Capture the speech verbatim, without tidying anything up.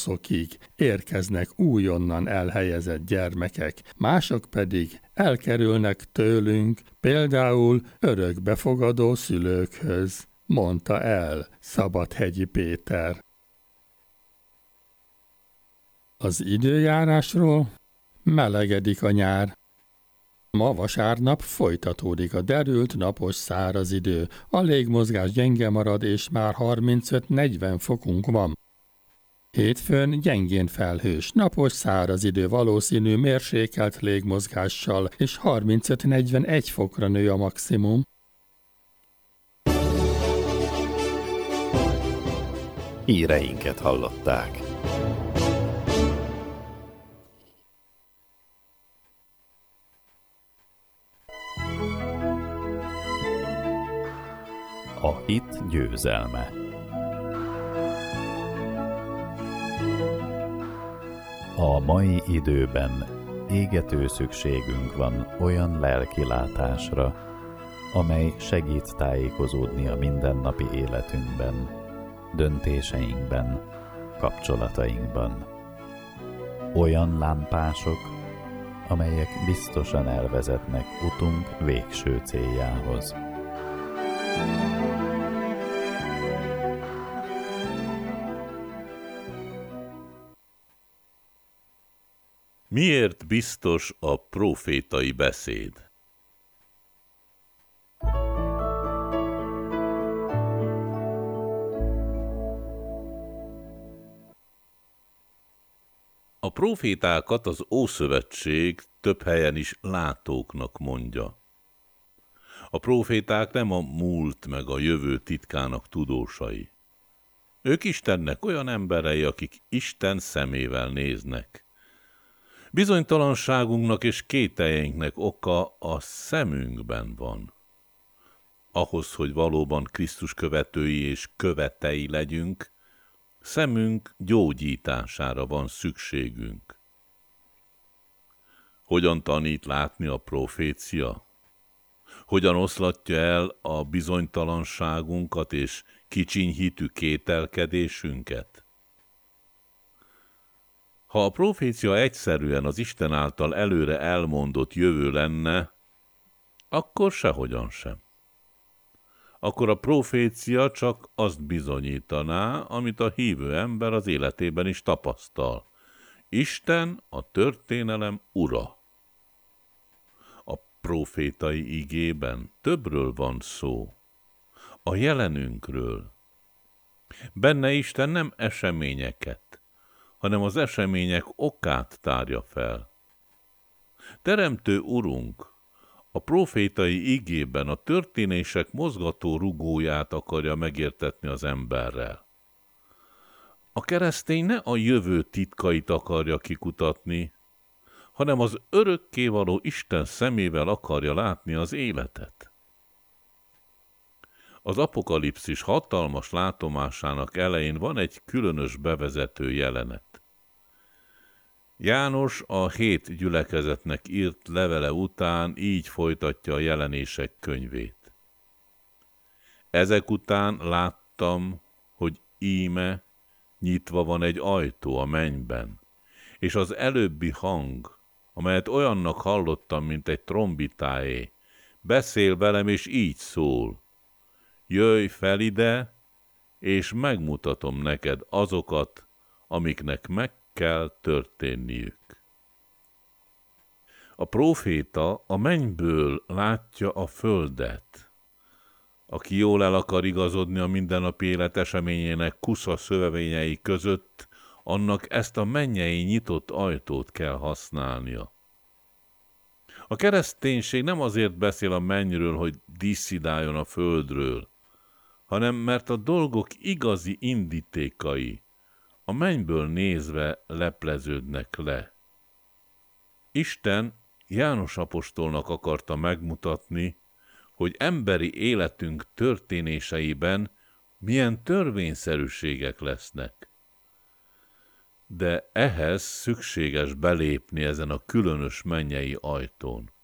Emaoszokig érkeznek újonnan elhelyezett gyermekek, mások pedig elkerülnek tőlünk, például örökbefogadó szülőkhöz, mondta el Szabadhegyi Péter. Az időjárásról: melegedik a nyár. Ma vasárnap folytatódik a derült, napos, száraz idő. A légmozgás gyenge marad, és már harmincöt-negyven fokunk van. Hétfőn gyengén felhős, napos, száraz idő, valószínű mérsékelt légmozgással, és harmincöt-negyvenegy fokra nő a maximum. Híreinket hallották. A hit győzelme. A mai időben égető szükségünk van olyan lelkilátásra, amely segít tájékozódni a mindennapi életünkben, döntéseinkben, kapcsolatainkban. Olyan lámpások, amelyek biztosan elvezetnek utunk végső céljához. Miért biztos a prófétai beszéd? A prófétákat az Ószövetség több helyen is látóknak mondja. A próféták nem a múlt meg a jövő titkának tudósai. Ők Istennek olyan emberei, akik Isten szemével néznek. Bizonytalanságunknak és kételjeinknek oka a szemünkben van. Ahhoz, hogy valóban Krisztus követői és követei legyünk, szemünk gyógyítására van szükségünk. Hogyan tanít látni a profécia? Hogyan oszlatja el a bizonytalanságunkat és kicsiny hitű kételkedésünket? Ha a profécia egyszerűen az Isten által előre elmondott jövő lenne, akkor sehogyan sem. Akkor a profécia csak azt bizonyítaná, amit a hívő ember az életében is tapasztal. Isten a történelem ura. A profétai igében többről van szó. A jelenünkről. Benne Isten nem eseményeket, hanem az események okát tárja fel. Teremtő Urunk a profétai igében a történések mozgató rugóját akarja megértetni az emberrel. A keresztény ne a jövő titkait akarja kikutatni, hanem az örökkévaló Isten szemével akarja látni az életet. Az Apokalipszis hatalmas látomásának elején van egy különös bevezető jelenet. János a hét gyülekezetnek írt levele után így folytatja a jelenések könyvét. Ezek után láttam, hogy íme nyitva van egy ajtó a mennyben, és az előbbi hang, amelyet olyannak hallottam, mint egy trombitáé, beszél velem, és így szól: jöjj fel ide, és megmutatom neked azokat, amiknek meg kell történniük. A próféta a mennyből látja a földet. Aki jól el akar igazodni a mindennapi élet eseményének kusza szövevényei között, annak ezt a mennyei nyitott ajtót kell használnia. A kereszténység nem azért beszél a mennyről, hogy disszidáljon a földről, hanem mert a dolgok igazi indítékai a mennyből nézve lepleződnek le. Isten János apostolnak akarta megmutatni, hogy emberi életünk történéseiben milyen törvényszerűségek lesznek. De ehhez szükséges belépni ezen a különös mennyei ajtón.